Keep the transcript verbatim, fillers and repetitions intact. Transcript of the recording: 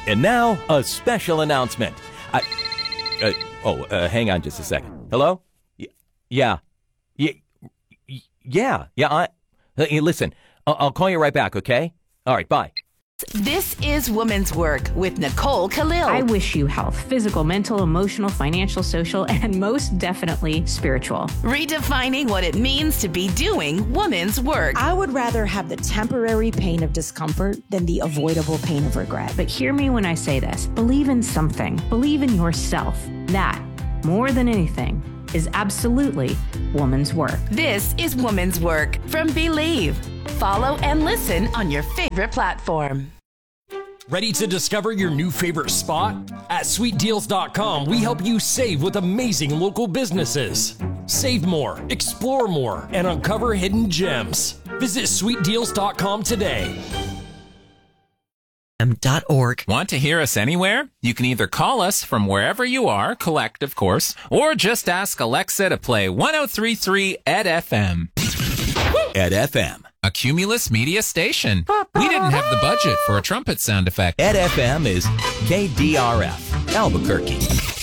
And now, a special announcement. I, uh, oh, uh, hang on just a second. Hello? Y- yeah. Y- y- yeah. Yeah. I, uh, hey, listen, I'll, I'll call you right back, okay? All right, bye. This is Woman's Work with Nicole Khalil. I wish you health, physical, mental, emotional, financial, social, and most definitely spiritual. Redefining what it means to be doing woman's work. I would rather have the temporary pain of discomfort than the avoidable pain of regret. But hear me when I say this. Believe in something. Believe in yourself. That, more than anything, is absolutely woman's work. This is Woman's Work from Believe. Follow and listen on your favorite platform. Ready to discover your new favorite spot? At sweet deals dot com, we help you save with amazing local businesses. Save more, explore more, and uncover hidden gems. Visit sweet deals dot com today. Dot org. Want to hear us anywhere? You can either call us from wherever you are, collect, of course, or just ask Alexa to play one oh three point three Ed F M. Ed F M. A Cumulus Media station. We didn't have the budget for a trumpet sound effect. Ed F M is K D R F, Albuquerque.